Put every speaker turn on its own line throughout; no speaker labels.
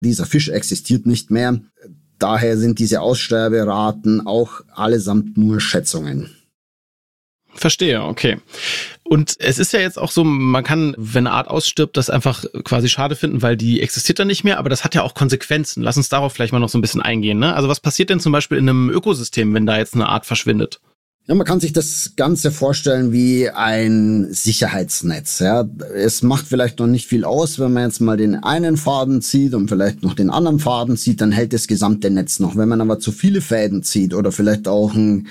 Dieser Fisch existiert nicht mehr. Daher sind diese Aussterberaten auch allesamt nur Schätzungen.
Verstehe, okay. Und es ist ja jetzt auch so, man kann, wenn eine Art ausstirbt, das einfach quasi schade finden, weil die existiert dann nicht mehr, aber das hat ja auch Konsequenzen. Lass uns darauf vielleicht mal noch so ein bisschen eingehen, ne? Also was passiert denn zum Beispiel in einem Ökosystem, wenn da jetzt eine Art verschwindet?
Ja, man kann sich das Ganze vorstellen wie ein Sicherheitsnetz. Ja. Es macht vielleicht noch nicht viel aus, wenn man jetzt mal den einen Faden zieht und vielleicht noch den anderen Faden zieht, dann hält das gesamte Netz noch. Wenn man aber zu viele Fäden zieht oder vielleicht auch einen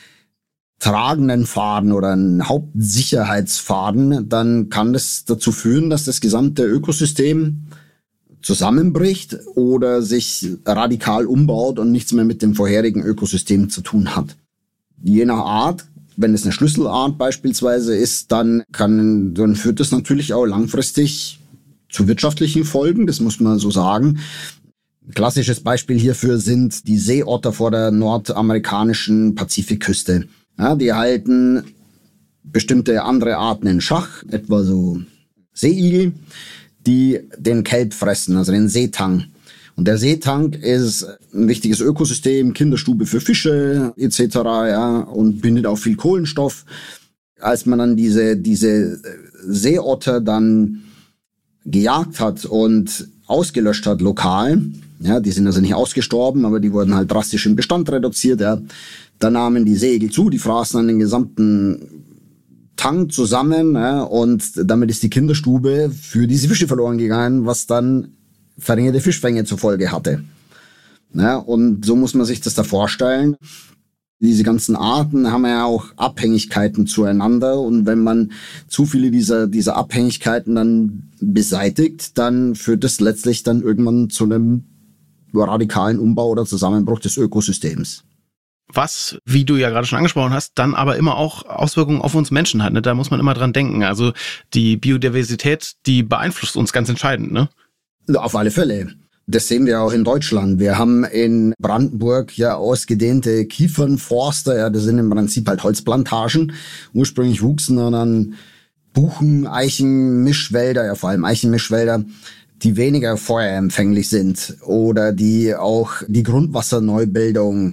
tragenden Faden oder einen Hauptsicherheitsfaden, dann kann das dazu führen, dass das gesamte Ökosystem zusammenbricht oder sich radikal umbaut und nichts mehr mit dem vorherigen Ökosystem zu tun hat. Je nach Art, wenn es eine Schlüsselart beispielsweise ist, dann führt das natürlich auch langfristig zu wirtschaftlichen Folgen, das muss man so sagen. Ein klassisches Beispiel hierfür sind die Seeotter vor der nordamerikanischen Pazifikküste. Ja, die halten bestimmte andere Arten in Schach, etwa so Seeigel, die den Kelp fressen, also den Seetang. Und der Seetang ist ein wichtiges Ökosystem, Kinderstube für Fische etc. Ja, und bindet auch viel Kohlenstoff. Als man dann diese Seeotter dann gejagt hat und ausgelöscht hat lokal, ja, die sind also nicht ausgestorben, aber die wurden halt drastisch im Bestand reduziert. Ja, da nahmen die Seeigel zu, die fraßen dann den gesamten Tang zusammen, ja, und damit ist die Kinderstube für diese Fische verloren gegangen, was dann verringerte Fischfänge zur Folge hatte. Ja, und so muss man sich das da vorstellen. Diese ganzen Arten haben ja auch Abhängigkeiten zueinander und wenn man zu viele dieser Abhängigkeiten dann beseitigt, dann führt das letztlich dann irgendwann zu einem radikalen Umbau oder Zusammenbruch des Ökosystems.
Was, wie du ja gerade schon angesprochen hast, dann aber immer auch Auswirkungen auf uns Menschen hat, ne? Da muss man immer dran denken. Also die Biodiversität, die beeinflusst uns ganz entscheidend, ne?
Auf alle Fälle. Das sehen wir auch in Deutschland. Wir haben in Brandenburg ja ausgedehnte Kiefernforster. Ja, das sind im Prinzip halt Holzplantagen. Ursprünglich wuchsen dann Buchen, Eichen, Mischwälder, ja vor allem Eichenmischwälder, die weniger feuerempfänglich sind oder die auch die Grundwasserneubildung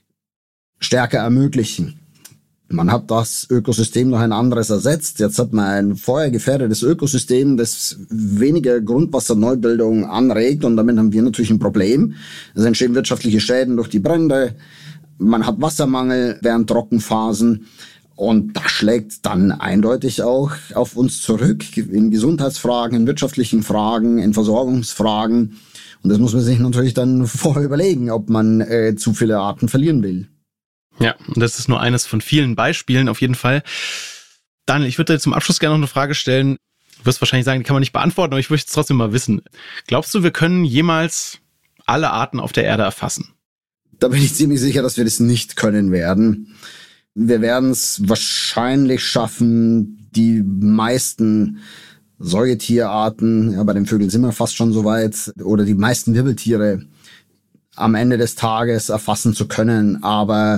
stärker ermöglichen. Man hat das Ökosystem noch ein anderes ersetzt. Jetzt hat man ein feuergefährdetes Ökosystem, das weniger Grundwasserneubildung anregt und damit haben wir natürlich ein Problem. Es entstehen wirtschaftliche Schäden durch die Brände. Man hat Wassermangel während Trockenphasen und das schlägt dann eindeutig auch auf uns zurück in Gesundheitsfragen, in wirtschaftlichen Fragen, in Versorgungsfragen. Und das muss man sich natürlich dann vorher überlegen, ob man zu viele Arten verlieren will.
Ja, und das ist nur eines von vielen Beispielen auf jeden Fall. Daniel, ich würde dir zum Abschluss gerne noch eine Frage stellen. Du wirst wahrscheinlich sagen, die kann man nicht beantworten, aber ich möchte es trotzdem mal wissen. Glaubst du, wir können jemals alle Arten auf der Erde erfassen?
Da bin ich ziemlich sicher, dass wir das nicht können werden. Wir werden es wahrscheinlich schaffen, die meisten Säugetierarten, ja, bei den Vögeln sind wir fast schon so weit, oder die meisten Wirbeltiere am Ende des Tages erfassen zu können. Aber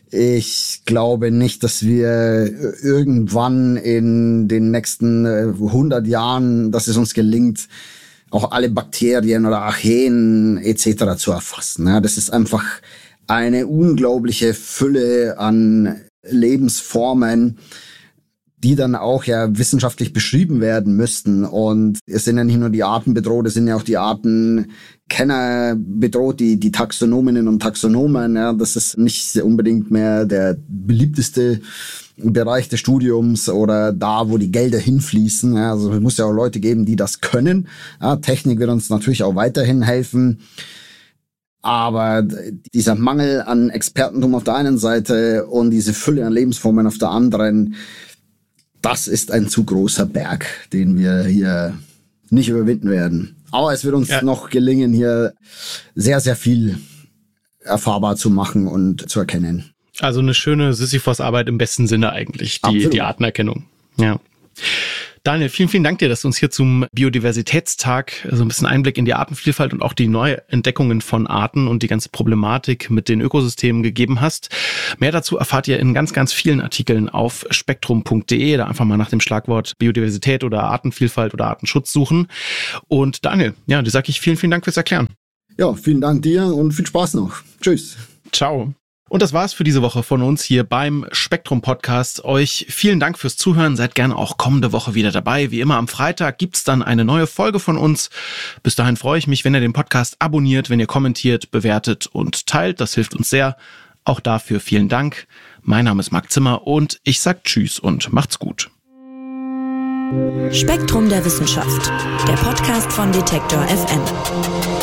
ich glaube nicht, dass wir irgendwann in den nächsten 100 Jahren, dass es uns gelingt, auch alle Bakterien oder Archeen etc. zu erfassen. Ja, das ist einfach eine unglaubliche Fülle an Lebensformen, die dann auch ja wissenschaftlich beschrieben werden müssten. Und es sind ja nicht nur die Arten bedroht, es sind ja auch die Artenkenner bedroht, die Taxonominnen und Taxonomen. Ja, das ist nicht unbedingt mehr der beliebteste Bereich des Studiums oder da, wo die Gelder hinfließen. Ja, also es muss ja auch Leute geben, die das können. Ja, Technik wird uns natürlich auch weiterhin helfen. Aber dieser Mangel an Expertentum auf der einen Seite und diese Fülle an Lebensformen auf der anderen, das ist ein zu großer Berg, den wir hier nicht überwinden werden. Aber es wird uns noch gelingen, hier sehr, sehr viel erfahrbar zu machen und zu erkennen.
Also eine schöne Sisyphos-Arbeit im besten Sinne eigentlich, die Artenerkennung. Ja. Daniel, vielen, vielen Dank dir, dass du uns hier zum Biodiversitätstag so ein bisschen Einblick in die Artenvielfalt und auch die Neuentdeckungen von Arten und die ganze Problematik mit den Ökosystemen gegeben hast. Mehr dazu erfahrt ihr in ganz, ganz vielen Artikeln auf spektrum.de. Da einfach mal nach dem Schlagwort Biodiversität oder Artenvielfalt oder Artenschutz suchen. Und Daniel, ja, dir sage ich vielen, vielen Dank fürs Erklären.
Ja, vielen Dank dir und viel Spaß noch. Tschüss.
Ciao. Und das war's für diese Woche von uns hier beim Spektrum Podcast. Euch vielen Dank fürs Zuhören. Seid gerne auch kommende Woche wieder dabei. Wie immer am Freitag gibt's dann eine neue Folge von uns. Bis dahin freue ich mich, wenn ihr den Podcast abonniert, wenn ihr kommentiert, bewertet und teilt. Das hilft uns sehr. Auch dafür vielen Dank. Mein Name ist Marc Zimmer und ich sag Tschüss und macht's gut.
Spektrum der Wissenschaft, der Podcast von Detektor FM.